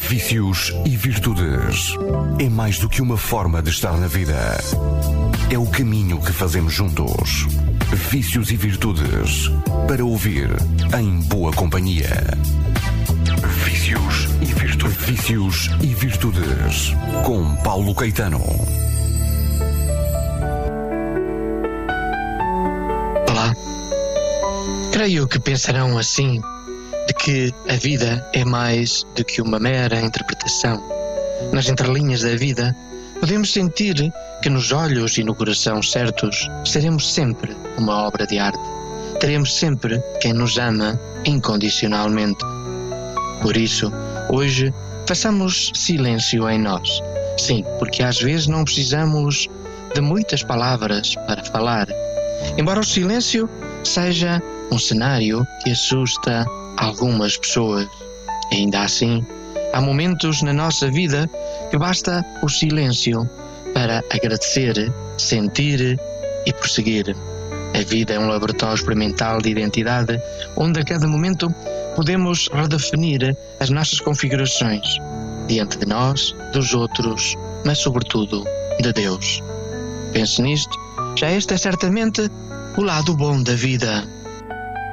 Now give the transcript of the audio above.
Vícios e virtudes. É mais do que uma forma de estar na vida. É o caminho que fazemos juntos. Vícios e virtudes. Para ouvir em boa companhia. Vícios e virtudes. Vícios e virtudes. Com Paulo Caetano. Olá. Creio que pensarão assim, de que a vida é mais do que uma mera interpretação. Nas entrelinhas da vida, podemos sentir que nos olhos e no coração certos seremos sempre uma obra de arte. Teremos sempre quem nos ama incondicionalmente. Por isso, hoje, façamos silêncio em nós. Sim, porque às vezes não precisamos de muitas palavras para falar. Embora o silêncio seja um cenário que assusta algumas pessoas. Ainda assim, há momentos na nossa vida que basta o silêncio para agradecer, sentir e prosseguir. A vida é um laboratório experimental de identidade, onde a cada momento podemos redefinir as nossas configurações diante de nós, dos outros, mas sobretudo de Deus. Pense nisto, já este é certamente o lado bom da vida.